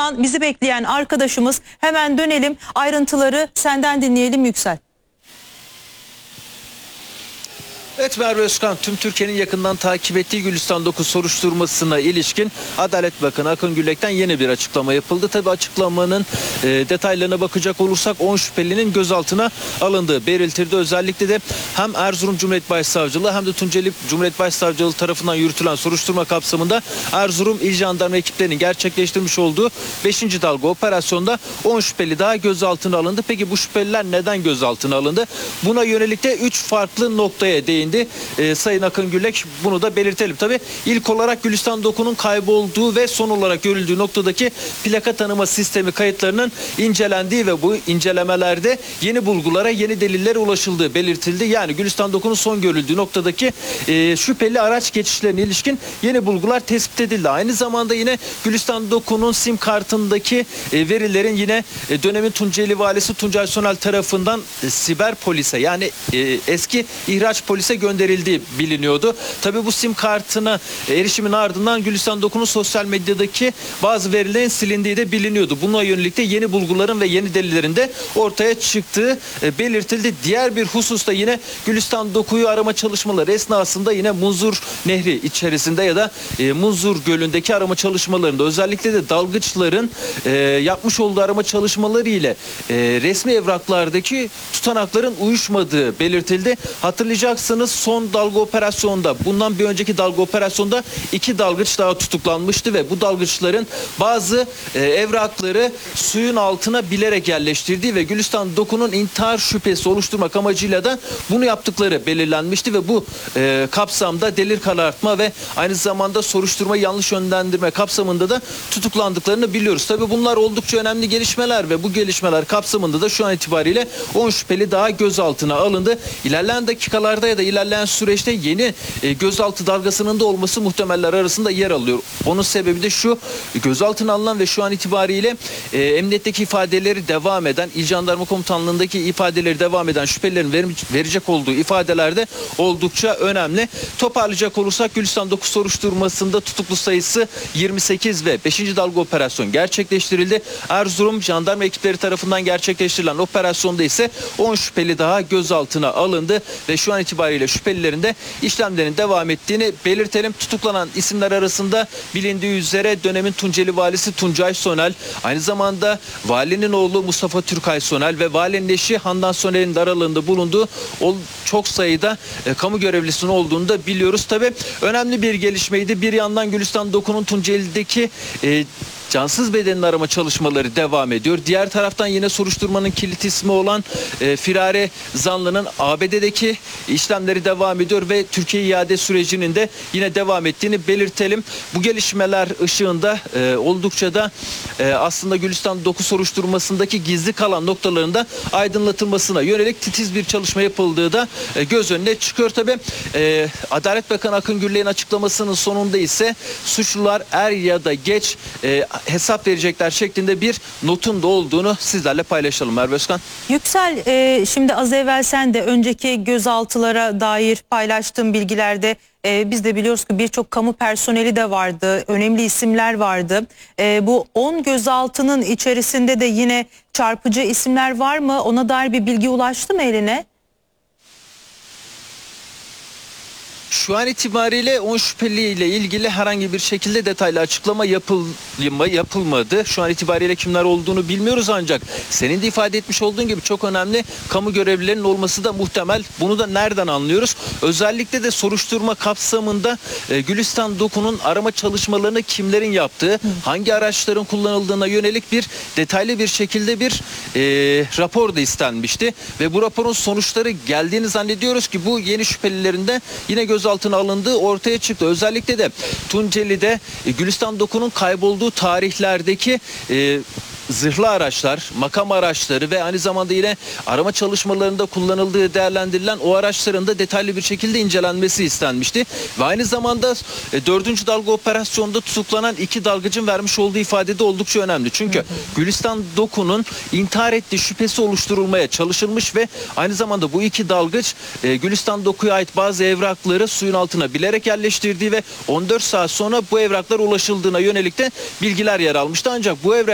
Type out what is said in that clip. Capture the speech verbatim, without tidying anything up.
Birazdan bizi bekleyen arkadaşımız, hemen dönelim, ayrıntıları senden dinleyelim Yüksel. Evet Merve Özkan, tüm Türkiye'nin yakından takip ettiği Gülistan dokuz soruşturmasına ilişkin Adalet Bakanı Akın Gürlek'ten yeni bir açıklama yapıldı. Tabi açıklamanın e, detaylarına bakacak olursak on şüphelinin gözaltına alındığı belirtildi. Özellikle de hem Erzurum Cumhuriyet Başsavcılığı hem de Tunceli Cumhuriyet Başsavcılığı tarafından yürütülen soruşturma kapsamında Erzurum İl Jandarma ekiplerinin gerçekleştirmiş olduğu beşinci dalga operasyonda on şüpheli daha gözaltına alındı. Peki bu şüpheliler neden gözaltına alındı? Buna yönelik de üç farklı noktaya değindi. E, Sayın Akın Gürlek, bunu da belirtelim. Tabii ilk olarak Gülistan doku'nun kaybolduğu ve son olarak görüldüğü noktadaki plaka tanıma sistemi kayıtlarının incelendiği ve bu incelemelerde yeni bulgulara, yeni delillere ulaşıldığı belirtildi. Yani Gülistan doku'nun son görüldüğü noktadaki e, şüpheli araç geçişlerine ilişkin yeni bulgular tespit edildi. Aynı zamanda yine Gülistan doku'nun sim kartındaki e, verilerin yine e, dönemin Tunceli valisi Tuncay Sonel tarafından e, siber polise, yani e, eski ihraç polise gönderildiği biliniyordu. Tabii bu sim kartına erişimin ardından Gülistan doku'nun sosyal medyadaki bazı verilerin silindiği de biliniyordu. Buna yönelik de yeni bulguların ve yeni delillerin de ortaya çıktığı e, belirtildi. Diğer bir hususta yine Gülistan doku'yu arama çalışmaları esnasında yine Munzur Nehri içerisinde ya da e, Munzur Gölü'ndeki arama çalışmalarında özellikle de dalgıçların e, yapmış olduğu arama çalışmaları ile e, resmi evraklardaki tutanakların uyuşmadığı belirtildi. Hatırlayacaksınız, son dalga operasyonda, bundan bir önceki dalga operasyonda iki dalgıç daha tutuklanmıştı ve bu dalgıçların bazı e, evrakları suyun altına bilerek yerleştirdiği ve Gülistan doku'nun intihar şüphesi oluşturmak amacıyla da bunu yaptıkları belirlenmişti ve bu e, kapsamda delil karartma ve aynı zamanda soruşturma yanlış yönlendirme kapsamında da tutuklandıklarını biliyoruz. Tabii bunlar oldukça önemli gelişmeler ve bu gelişmeler kapsamında da şu an itibariyle on şüpheli daha gözaltına alındı. İlerleyen dakikalarda ya da ilerleyen süreçte yeni e, gözaltı dalgasının da olması muhtemeller arasında yer alıyor. Onun sebebi de şu: gözaltına alınan ve şu an itibariyle e, emniyetteki ifadeleri devam eden, İl Jandarma Komutanlığı'ndaki ifadeleri devam eden şüphelilerin ver, verecek olduğu ifadelerde oldukça önemli. Toparlayacak olursak Gülistan dokuz soruşturmasında tutuklu sayısı yirmi sekiz ve beşinci dalga operasyon gerçekleştirildi. Erzurum jandarma ekipleri tarafından gerçekleştirilen operasyonda ise on şüpheli daha gözaltına alındı ve şu an itibariyle şüphelilerin de işlemlerin devam ettiğini belirtelim. Tutuklanan isimler arasında bilindiği üzere dönemin Tunceli valisi Tuncay Sonel, aynı zamanda valinin oğlu Mustafa Türkay Sonel ve valinin eşi Handan Sonel'in de aralığında bulunduğu çok sayıda e, kamu görevlisinin olduğunu da biliyoruz. Tabii önemli bir gelişmeydi. Bir yandan Gülistan doku'nun Tunceli'deki e, cansız bedenin arama çalışmaları devam ediyor. Diğer taraftan yine soruşturmanın kilit ismi olan e, firari zanlının A B D'deki işlemleri devam ediyor ve Türkiye iade sürecinin de yine devam ettiğini belirtelim. Bu gelişmeler ışığında e, oldukça da e, aslında Gülistan dokuz soruşturmasındaki gizli kalan noktalarında aydınlatılmasına yönelik titiz bir çalışma yapıldığı da e, göz önüne çıkıyor. Tabii e, Adalet Bakanı Akın Gürlek'in açıklamasının sonunda ise suçlular er ya da geç e, hesap verecekler şeklinde bir notun da olduğunu sizlerle paylaşalım Merve Özkan. Yüksel, e, şimdi az evvel sen de önceki gözaltılara dair paylaştığın bilgilerde e, biz de biliyoruz ki birçok kamu personeli de vardı, önemli isimler vardı. E, bu on gözaltının içerisinde de yine çarpıcı isimler var mı? Ona dair bir bilgi ulaştı mı eline? Şu an itibariyle on şüpheliyle ilgili herhangi bir şekilde detaylı açıklama yapılma, yapılmadı. Şu an itibariyle kimler olduğunu bilmiyoruz ancak senin de ifade etmiş olduğun gibi çok önemli kamu görevlilerinin olması da muhtemel. Bunu da nereden anlıyoruz? Özellikle de soruşturma kapsamında e, Gülistan doku'nun arama çalışmalarını kimlerin yaptığı, hangi araçların kullanıldığına yönelik bir detaylı bir şekilde bir e, rapor da istenmişti. Ve bu raporun sonuçları geldiğini zannediyoruz ki bu yeni şüphelilerin de yine göz altına alındığı ortaya çıktı. Özellikle de Tunceli'de e, Gülistan doku'nun kaybolduğu tarihlerdeki e, zırhlı araçlar, makam araçları ve aynı zamanda yine arama çalışmalarında kullanıldığı değerlendirilen o araçların da detaylı bir şekilde incelenmesi istenmişti. Ve aynı zamanda e, dördüncü dalga operasyonda tutuklanan iki dalgıcın vermiş olduğu ifade de oldukça önemli. Çünkü hı hı. Gülistan doku'nun intihar ettiği şüphesi oluşturulmaya çalışılmış ve aynı zamanda bu iki dalgıç e, Gülistan doku'ya ait bazı evrakları suyun altına bilerek yerleştirdiği ve on dört saat sonra bu evraklar ulaşıldığına yönelik de bilgiler yer almıştı. Ancak bu evrak